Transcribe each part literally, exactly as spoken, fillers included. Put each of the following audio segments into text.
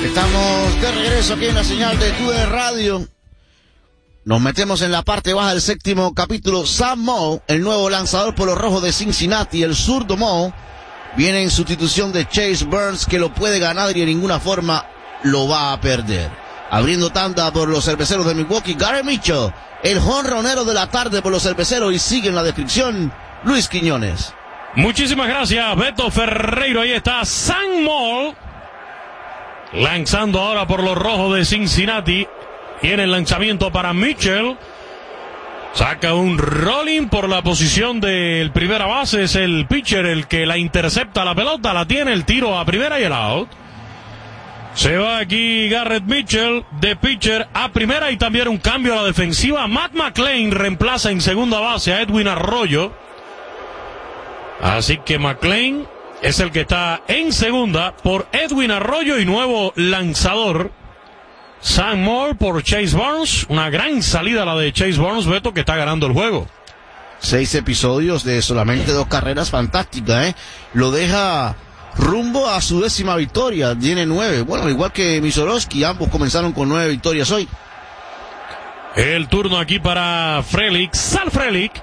Estamos de regreso aquí en la señal de T U D N Radio. Nos metemos en la parte baja del séptimo capítulo. Sam Moe, el nuevo lanzador por los Rojos de Cincinnati, el zurdo Moe, viene en sustitución de Chase Burns, que lo puede ganar y de ninguna forma lo va a perder. Abriendo tanda por los cerveceros de Milwaukee, Garrett Mitchell, el jonronero de la tarde por los cerveceros, y sigue en la descripción Luis Quiñones. Muchísimas gracias, Beto Ferreiro. Ahí está Sam Moe, lanzando ahora por los Rojos de Cincinnati. Tiene el lanzamiento para Mitchell. Saca un rolling por la posición del primera base. Es el pitcher el que la intercepta la pelota. La tiene, el tiro a primera y el out. Se va aquí Garrett Mitchell de pitcher a primera, y también un cambio a la defensiva. Matt McLain reemplaza en segunda base a Edwin Arroyo. Así que McLain es el que está en segunda por Edwin Arroyo, y nuevo lanzador Sam Moe por Chase Burns. Una gran salida la de Chase Burns, Beto, que está ganando el juego. Seis episodios de solamente dos carreras, fantástica, ¿eh? Lo deja rumbo a su décima victoria. Tiene nueve. Bueno, igual que Misorowski, ambos comenzaron con nueve victorias hoy. El turno aquí para Frelick, Sal Frelick.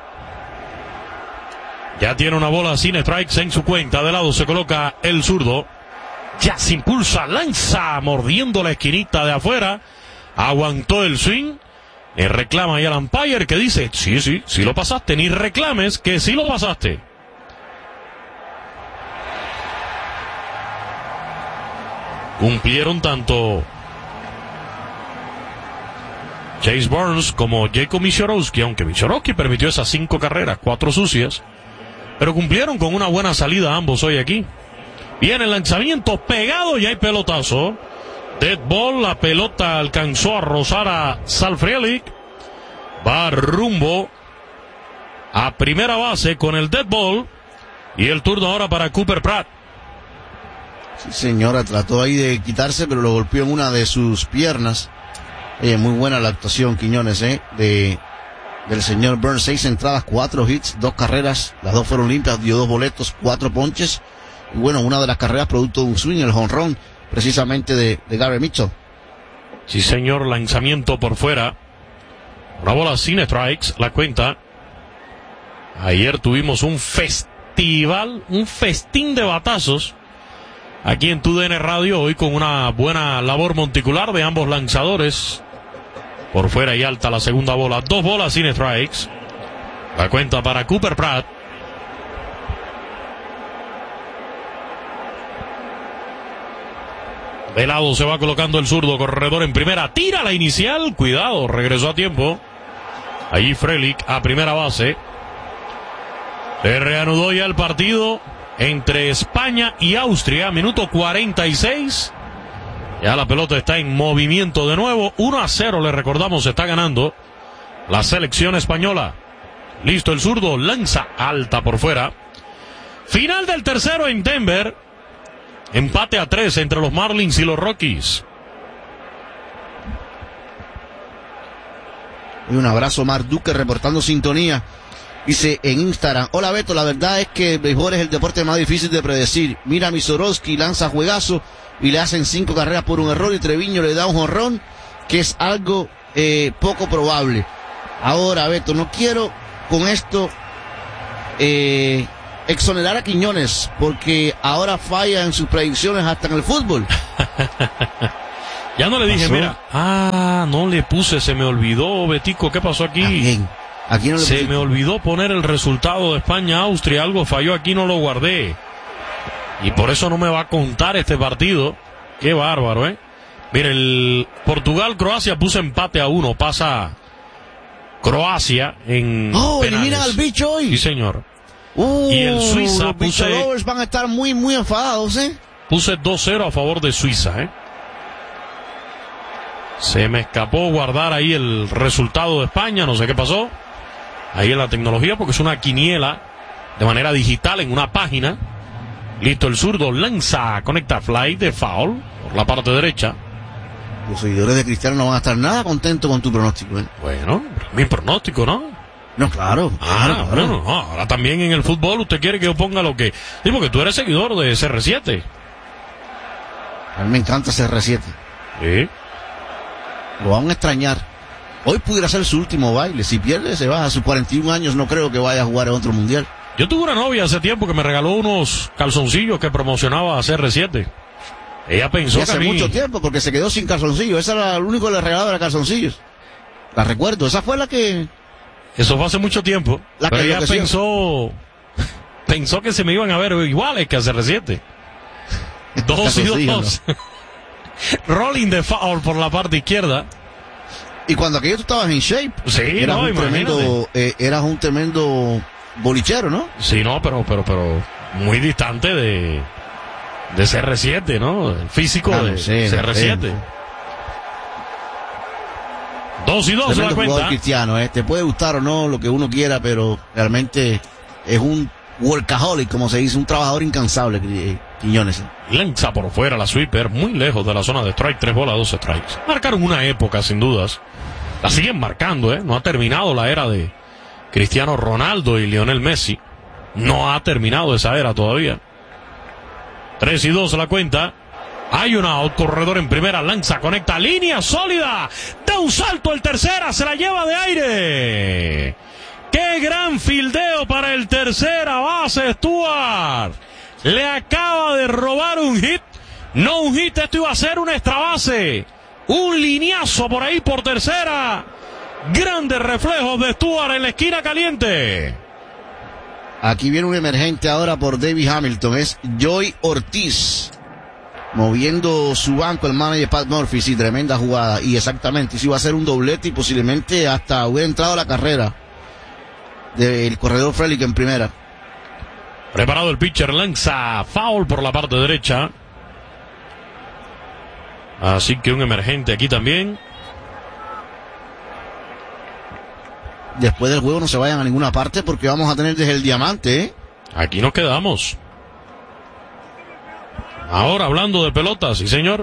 Ya tiene una bola sin strikes en su cuenta. De lado se coloca el zurdo. Ya se impulsa, lanza, mordiendo la esquinita de afuera. Aguantó el swing. Le reclama ahí al umpire, que dice, sí, sí, sí lo pasaste. Ni reclames, que sí lo pasaste. Cumplieron tanto Chase Burns como Jacob Misorowski, aunque Misorowski permitió esas cinco carreras, cuatro sucias, pero cumplieron con una buena salida ambos hoy aquí. Viene el lanzamiento pegado y hay pelotazo. Dead ball, la pelota alcanzó a rozar a Sal Frelick. Va rumbo a primera base con el dead ball, y el turno ahora para Cooper Pratt. Sí, señora, trató ahí de quitarse, pero lo golpeó en una de sus piernas. Eh, muy buena la actuación, Quiñones, eh, de del señor Burns. Seis entradas, cuatro hits, dos carreras, las dos fueron limpias, dio dos boletos, cuatro ponches. Y bueno, una de las carreras producto de un swing, el jonrón, precisamente de, de Garrett Mitchell. Sí, señor, lanzamiento por fuera. Una bola sin strikes, la cuenta. Ayer tuvimos un festival, un festín de batazos aquí en T U D N Radio, hoy con una buena labor monticular de ambos lanzadores. Por fuera y alta la segunda bola, dos bolas sin strikes. La cuenta para Cooper Pratt. De lado se va colocando el zurdo, corredor en primera, tira la inicial, cuidado, regresó a tiempo. Allí Frelick a primera base. Se reanudó ya el partido entre España y Austria, minuto cuarenta y seis. Ya la pelota está en movimiento de nuevo. uno a cero, le recordamos, está ganando la selección española. Listo el zurdo, lanza alta por fuera. Final del tercero en Denver. Empate a tres entre los Marlins y los Rockies. Y un abrazo, Mark Duque, reportando sintonía. Dice en Instagram: hola Beto, la verdad es que el béisbol es el deporte más difícil de predecir. Mira, Misorowski lanza juegazo y le hacen cinco carreras por un error, y Treviño le da un jonrón, que es algo eh, poco probable. Ahora, Beto, no quiero con esto eh, exonerar a Quiñones, porque ahora falla en sus predicciones hasta en el fútbol. Ya no le dije, ¿pasó? Mira, ah, no le puse, se me olvidó, Betico, ¿qué pasó aquí? Bien. Aquí no le se puse... me olvidó poner el resultado de España-Austria, algo falló aquí, no lo guardé. Y por eso no me va a contar este partido. Qué bárbaro, ¿eh? Mire, el Portugal-Croacia puse empate a uno, pasa Croacia en ¡oh, penales. eliminan al bicho hoy! Sí, señor. Uh, y el Suiza los puse... Lovers van a estar muy, muy enfadados, ¿eh? Puse dos cero a favor de Suiza, ¿eh? Se me escapó guardar ahí el resultado de España, no sé qué pasó. Ahí en la tecnología, porque es una quiniela de manera digital en una página. Listo el zurdo, lanza, conecta fly de foul por la parte derecha. Los seguidores de Cristiano no van a estar nada contentos con tu pronóstico, ¿eh? Bueno, mi pronóstico, ¿no? No, claro, Ah, claro, claro. bueno, no, ahora también en el fútbol usted quiere que yo ponga lo que... Sí, porque tú eres seguidor de C R siete. A mí me encanta C R siete. Sí. Lo van a extrañar. Hoy pudiera ser su último baile. Si pierde, se va a sus cuarenta y un años. No creo que vaya a jugar en otro mundial. Yo tuve una novia hace tiempo que me regaló unos calzoncillos que promocionaba a C R siete. Ella pensó y hace que a mí... mucho tiempo, porque se quedó sin calzoncillos. Esa era lo único que le regalaba, era calzoncillos. La recuerdo. Esa fue la que... Eso fue hace mucho tiempo. La pero que ella pensó... pensó que se me iban a ver iguales que a C R siete. Dos y dos. ¿No? Rolling de foul por la parte izquierda. Y cuando aquello tú estabas en shape. Sí, eras no, un tremendo, eh, eras un tremendo bolichero, ¿no? Sí, no, pero, pero, pero muy distante de, de C R siete, ¿no? El físico no, de sí, C R siete. Dos y dos la cuenta. Cristiano, ¿eh? Te puede gustar o no lo que uno quiera, pero realmente es un workaholic, como se dice, un trabajador incansable, Quiñones. Lanza por fuera la sweeper, muy lejos de la zona de strike, tres bolas, dos strikes. Marcaron una época, sin dudas. La siguen marcando, ¿eh? No ha terminado la era de Cristiano Ronaldo y Lionel Messi. No ha terminado esa era todavía. Tres y dos la cuenta. Hay un out, corredor en primera, lanza, conecta, línea sólida. Da un salto el tercera, se la lleva de aire. ¡Qué gran fildeo para el tercera base, Stuart! Le acaba de robar un hit. No un hit, esto iba a ser una extra base. Un lineazo por ahí por tercera. Grandes reflejos de Stuart en la esquina caliente. Aquí viene un emergente ahora por David Hamilton. Es Joey Ortiz. Moviendo su banco el manager Pat Murphy. Sí, tremenda jugada. Y exactamente, sí iba a ser un doblete y posiblemente hasta hubiera entrado a la carrera del corredor Frelick en primera. Preparado el pitcher, lanza foul por la parte derecha. Así que un emergente aquí también. Después del juego no se vayan a ninguna parte porque vamos a tener desde el diamante, ¿eh? Aquí nos quedamos. Ahora hablando de pelotas, sí señor.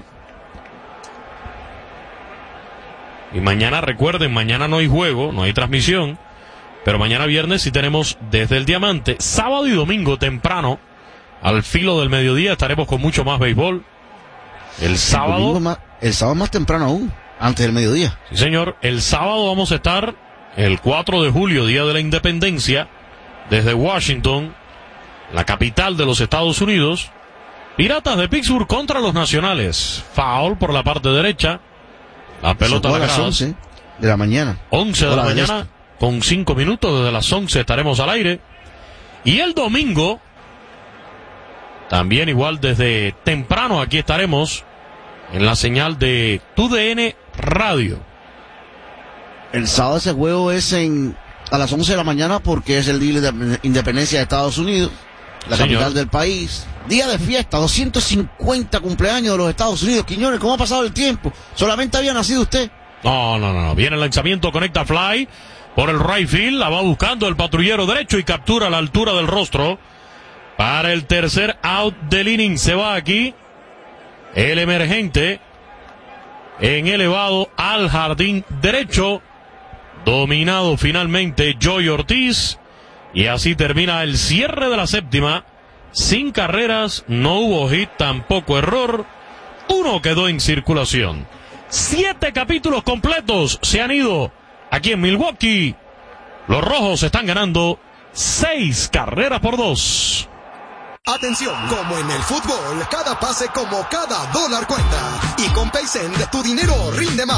Y mañana, recuerden, mañana no hay juego, no hay transmisión. Pero mañana viernes sí tenemos desde el diamante. Sábado y domingo temprano, al filo del mediodía, estaremos con mucho más béisbol. El sábado... El, más, el sábado más temprano aún, antes del mediodía. Sí señor, el sábado vamos a estar el cuatro de julio, Día de la Independencia, desde Washington, la capital de los Estados Unidos. Piratas de Pittsburgh contra los Nacionales. Foul por la parte derecha. La pelota a las once de la mañana. once de la mañana. Con cinco minutos, desde las once estaremos al aire. Y el domingo, también igual desde temprano, aquí estaremos en la señal de T U D N Radio. El sábado ese juego es en a las once de la mañana porque es el día de independencia de Estados Unidos, la Señor. Capital del país. Día de fiesta, doscientos cincuenta cumpleaños de los Estados Unidos. Quiñones, ¿cómo ha pasado el tiempo? Solamente había nacido usted. No, no, no, no. Viene el lanzamiento, conecta fly por el right field, la va buscando el patrullero derecho y captura a la altura del rostro. Para el tercer out del inning se va aquí el emergente en elevado al jardín derecho. Dominado finalmente Joey Ortiz. Y así termina el cierre de la séptima. Sin carreras, no hubo hit, tampoco error. Uno quedó en circulación. Siete capítulos completos se han ido aquí en Milwaukee. Los rojos están ganando seis carreras por dos. Atención, como en el fútbol, cada pase como cada dólar cuenta. Y con PaySend, tu dinero rinde más.